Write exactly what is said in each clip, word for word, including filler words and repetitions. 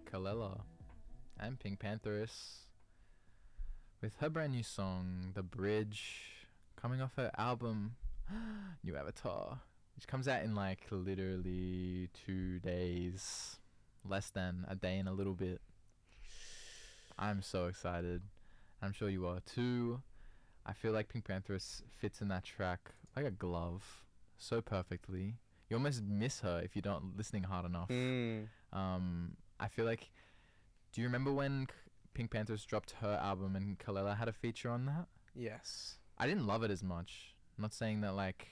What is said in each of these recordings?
Kelela and Pink Pantheress with her brand new song, The Bridge, coming off her album, New Avatar, which comes out in like literally two days, less than a day and a little bit. I'm so excited. I'm sure you are too. I feel like Pink Pantheress fits in that track like a glove so perfectly. You almost miss her if you're not listening hard enough. Mm. Um, I feel like... Do you remember when K- Pink Pantheress dropped her album and Kelela had a feature on that? Yes. I didn't love it as much. I'm not saying that like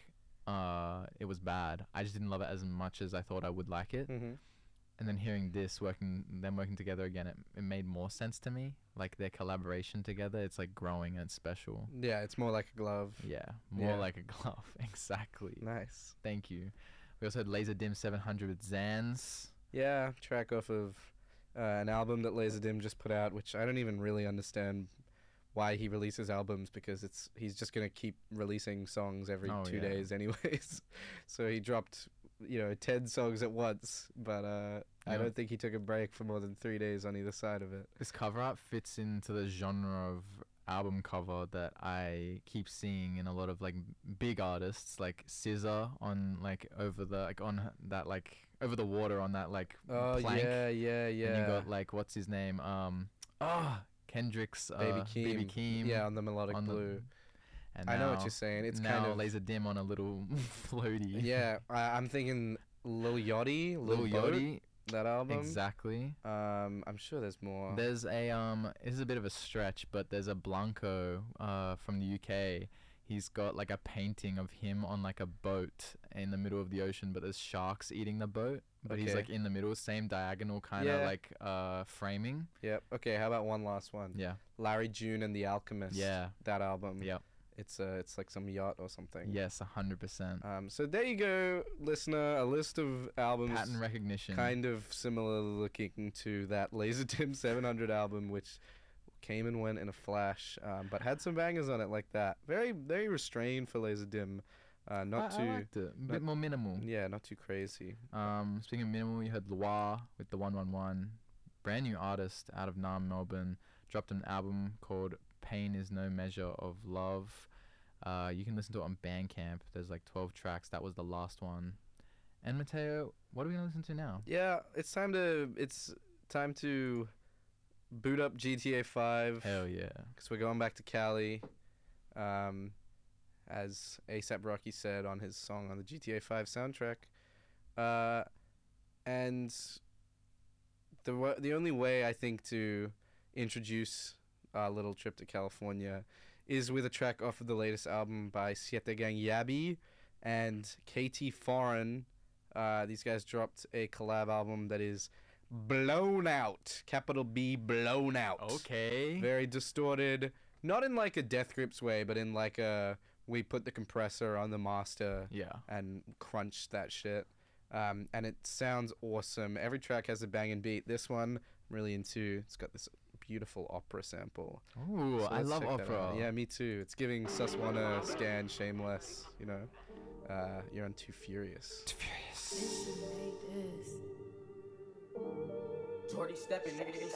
uh, it was bad. I just didn't love it as much as I thought I would like it. Mm-hmm. And then hearing this, working them working together again, it, it made more sense to me. Like their collaboration together, it's like growing and it's special. Yeah, it's more like a glove. Yeah, more Yeah. like a glove. Exactly. Nice. Thank you. We also had Laser Dim seven hundred with Zans. Yeah, track off of uh, an album that Laserdym just put out, which I don't even really understand why he releases albums, because it's he's just gonna keep releasing songs every Oh, two yeah. days anyways. So he dropped, you know, ten songs at once, but uh, I Yeah. don't think he took a break for more than three days on either side of it. This cover art fits into the genre of album cover that I keep seeing in a lot of like big artists, like S Z A on like over the like on h- that like over the water on that like Oh plank. yeah, yeah, yeah. And you got like what's his name? Um, ah, Kendrick's uh, Baby Keem. Baby Keem. Yeah, on the Melodic on the- Blue. And I know what now- you're saying. It's now kind of Laser Dim on a little floaty. yeah. I, I'm thinking Lil Yachty, Lil, Lil Boat, Yachty. that album. Exactly. Um, I'm sure there's more. There's a um this is a bit of a stretch, but there's a Blanco uh from the U K. He's got like a painting of him on like a boat in the middle of the ocean, but there's sharks eating the boat. But he's Okay. like in the middle, same diagonal kind of Yeah. like uh framing. Yep. Okay. How about one last one? Yeah. Larry June and the Alchemist. Yeah. That album. Yep. It's uh, it's like some yacht or something. Yes, a hundred percent. Um. So there you go, listener. A list of albums. Patent recognition. Kind of similar looking to that Laserdym seven hundred album, which came and went in a flash, um, but had some bangers on it like that. Very, very restrained for Laserdym. Uh, not I, too, I liked it. A bit not- more minimal. yeah, not too crazy. Um, speaking of minimal, you had Loire with the one one one, brand new artist out of Nam, Melbourne, dropped an album called Pain Is No Measure of Love. Uh, you can listen to it on Bandcamp. There's like twelve tracks. That was the last one. And Mateo, what are we gonna listen to now? Yeah, it's time to it's time to boot up G T A five. Hell yeah. Because we're going back to Cali, um, as ASAP Rocky said on his song on the G T A five soundtrack. Uh, and the wa- the only way I think to introduce our little trip to California is with a track off of the latest album by Siete Gang Yabi and K T Foreign. Uh, these guys dropped a collab album that is blown out, capital B, blown out. Okay. Very distorted, not in like a Death Grips way, but in like a we put the compressor on the master Yeah. and crunch that shit. Um, and it sounds awesome. Every track has a banging beat. This one I'm really into. It's got this beautiful opera sample. Ooh, So I let's love check that opera. out. Yeah, me too. It's giving Suswana, Scan, Shameless, you know. Uh, you're on Too Furious. Jordy stepping, nigga, they